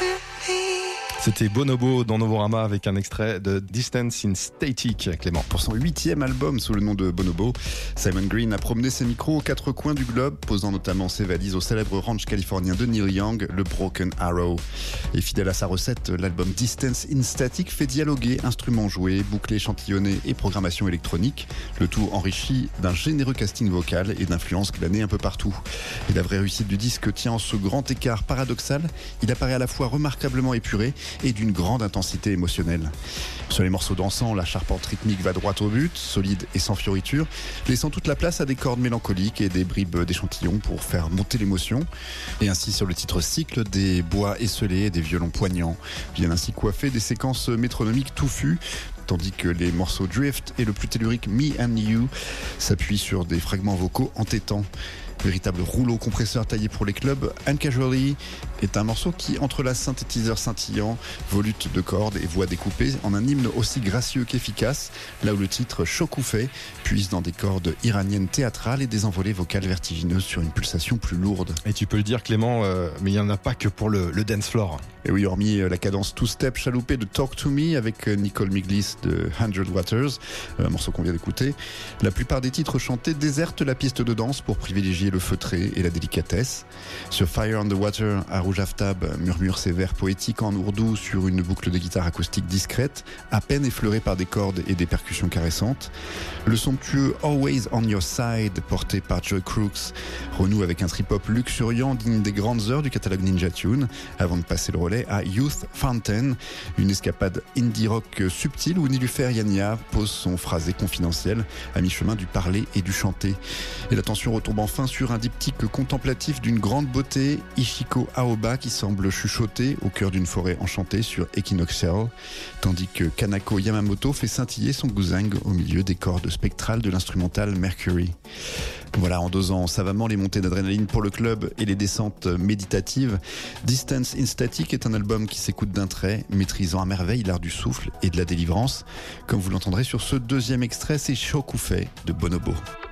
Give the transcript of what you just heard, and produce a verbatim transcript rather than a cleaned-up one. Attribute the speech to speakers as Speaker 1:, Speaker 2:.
Speaker 1: C'était Bonobo dans Novorama avec un extrait de Distance in Static, Clément.
Speaker 2: Pour son huitième album sous le nom de Bonobo, Simon Green a promené ses micros aux quatre coins du globe, posant notamment ses valises au célèbre ranch californien de Neil Young, le Broken Arrow. Et fidèle à sa recette, l'album Distance in Static fait dialoguer instruments joués, bouclés échantillonnés et programmation électronique, le tout enrichi d'un généreux casting vocal et d'influences glanées un peu partout. Et la vraie réussite du disque tient en ce grand écart paradoxal, il apparaît à la fois remarquablement épuré et d'une grande intensité émotionnelle. Sur les morceaux dansants, la charpente rythmique va droit au but, solide et sans fioriture, laissant toute la place à des cordes mélancoliques et des bribes d'échantillons pour faire monter l'émotion. Et ainsi sur le titre Cycle, des bois esselés et des violons poignants viennent ainsi coiffer des séquences métronomiques touffues, tandis que les morceaux Drift et le plus tellurique Me and You s'appuient sur des fragments vocaux entêtants. Véritable rouleau compresseur taillé pour les clubs, Uncasually est un morceau qui entrelace synthétiseur scintillant, volutes de cordes et voix découpées en un hymne aussi gracieux qu'efficace, là où le titre Chokoufé puise dans des cordes iraniennes théâtrales et des envolées vocales vertigineuses sur une pulsation plus lourde.
Speaker 1: Et tu peux le dire Clément, euh, mais il n'y en a pas que pour le, le dance floor.
Speaker 2: Et oui, hormis la cadence two-step chaloupée de Talk to Me avec Nicole Miglis de Hundred Waters, un morceau qu'on vient d'écouter, la plupart des titres chantés désertent la piste de danse pour privilégier le feutré et la délicatesse. Sur Fire on the Water, Arouj Aftab murmure ses vers poétiques en ourdou sur une boucle de guitare acoustique discrète, à peine effleurée par des cordes et des percussions caressantes. Le somptueux Always on Your Side, porté par Joy Crooks, renoue avec un trip-hop luxuriant digne des grandes heures du catalogue Ninja Tune, avant de passer le relais à Youth Fountain, une escapade indie rock subtile où Nilufer Yania pose son phrasé confidentiel à mi-chemin du parler et du chanter. Et l'attention retombe enfin sur un diptyque contemplatif d'une grande beauté, Ishiko Aoba qui semble chuchoter au cœur d'une forêt enchantée sur Equinoxial, tandis que Kanako Yamamoto fait scintiller son guzheng au milieu des cordes spectrales de l'instrumental Mercury. Voilà, en dosant savamment les montées d'adrénaline pour le club et les descentes méditatives, Distance in Static est un album qui s'écoute d'un trait, maîtrisant à merveille l'art du souffle et de la délivrance. Comme vous l'entendrez sur ce deuxième extrait, c'est Chokoufé de Bonobo.